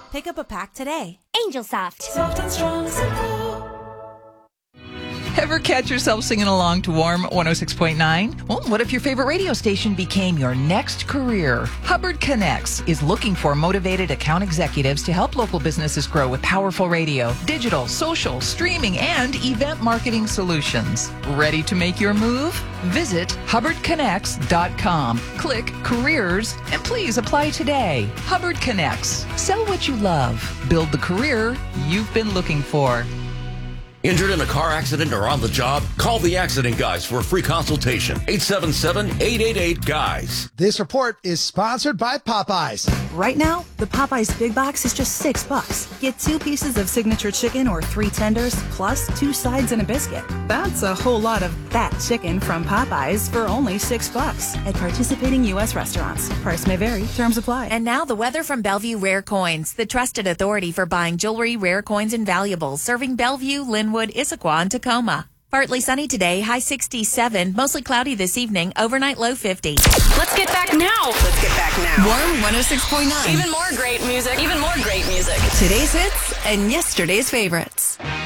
Pick up a pack today. Angel Soft. Soft and strong, simple. Ever catch yourself singing along to Warm 106.9? Well, what if your favorite radio station became your next career? Hubbard Connects is looking for motivated account executives to help local businesses grow with powerful radio, digital, social, streaming, and event marketing solutions. Ready to make your move? Visit hubbardconnects.com. Click Careers and please apply today. Hubbard Connects. Sell what you love. Build the career you've been looking for. Injured in a car accident or on the job? Call the Accident Guys for a free consultation. 877-888-GUYS. This report is sponsored by Popeyes. Right now, the Popeyes Big Box is just $6. Get 2 pieces of signature chicken or 3 tenders, plus 2 sides and a biscuit. That's a whole lot of that chicken from Popeyes for only $6 at participating U.S. restaurants. Price may vary. Terms apply. And now the weather from Bellevue Rare Coins, the trusted authority for buying jewelry, rare coins, and valuables, serving Bellevue, Linwood, Issaquah, and Tacoma. Partly sunny today, high 67, mostly cloudy this evening, overnight low 50. Let's get back now. Warm 106.9. Even more great music. Today's hits and yesterday's favorites.